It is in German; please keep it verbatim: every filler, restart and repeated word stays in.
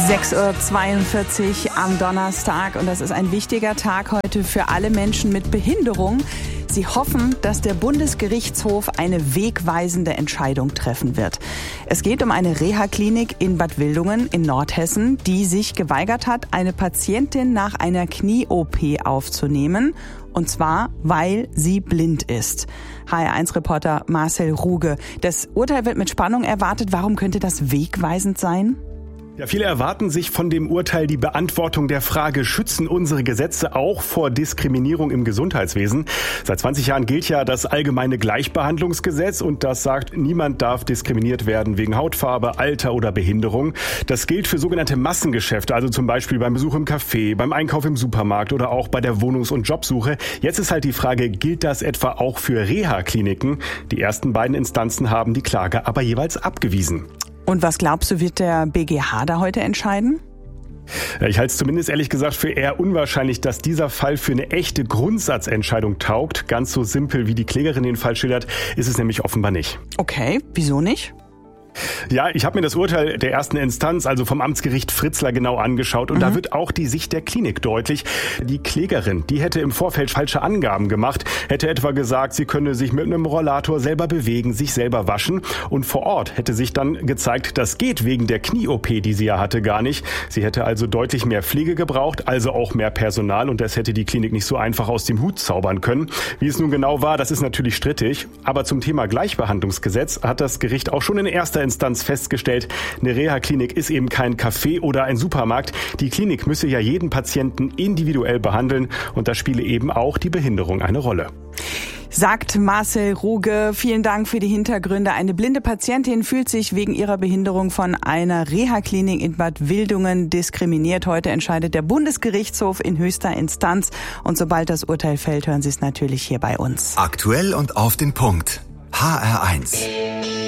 sechs Uhr zweiundvierzig am Donnerstag und das ist ein wichtiger Tag heute für alle Menschen mit Behinderung. Sie hoffen, dass der Bundesgerichtshof eine wegweisende Entscheidung treffen wird. Es geht um eine Reha-Klinik in Bad Wildungen in Nordhessen, die sich geweigert hat, eine Patientin nach einer Knie-O P aufzunehmen. Und zwar, weil sie blind ist. H R eins Reporter Marcel Ruge. Das Urteil wird mit Spannung erwartet. Warum könnte das wegweisend sein? Ja, viele erwarten sich von dem Urteil die Beantwortung der Frage, schützen unsere Gesetze auch vor Diskriminierung im Gesundheitswesen? Seit zwanzig Jahren gilt ja das allgemeine Gleichbehandlungsgesetz und das sagt, niemand darf diskriminiert werden wegen Hautfarbe, Alter oder Behinderung. Das gilt für sogenannte Massengeschäfte, also zum Beispiel beim Besuch im Café, beim Einkauf im Supermarkt oder auch bei der Wohnungs- und Jobsuche. Jetzt ist halt die Frage, gilt das etwa auch für Reha-Kliniken? Die ersten beiden Instanzen haben die Klage aber jeweils abgewiesen. Und was glaubst du, wird der B G H da heute entscheiden? Ich halte es zumindest ehrlich gesagt für eher unwahrscheinlich, dass dieser Fall für eine echte Grundsatzentscheidung taugt. Ganz so simpel, wie die Klägerin den Fall schildert, ist es nämlich offenbar nicht. Okay, wieso nicht? Ja, ich habe mir das Urteil der ersten Instanz, also vom Amtsgericht Fritzlar, genau angeschaut und mhm. da wird auch die Sicht der Klinik deutlich. Die Klägerin, die hätte im Vorfeld falsche Angaben gemacht, hätte etwa gesagt, sie könne sich mit einem Rollator selber bewegen, sich selber waschen und vor Ort hätte sich dann gezeigt, das geht wegen der Knie-O P, die sie ja hatte, gar nicht. Sie hätte also deutlich mehr Pflege gebraucht, also auch mehr Personal und das hätte die Klinik nicht so einfach aus dem Hut zaubern können. Wie es nun genau war, das ist natürlich strittig, aber zum Thema Gleichbehandlungsgesetz hat das Gericht auch schon in erster Instanz festgestellt, eine Reha-Klinik ist eben kein Café oder ein Supermarkt. Die Klinik müsse ja jeden Patienten individuell behandeln und da spiele eben auch die Behinderung eine Rolle. Sagt Marcel Ruge. Vielen Dank für die Hintergründe. Eine blinde Patientin fühlt sich wegen ihrer Behinderung von einer Reha-Klinik in Bad Wildungen diskriminiert. Heute entscheidet der Bundesgerichtshof in höchster Instanz und sobald das Urteil fällt, hören Sie es natürlich hier bei uns. Aktuell und auf den Punkt. H R eins.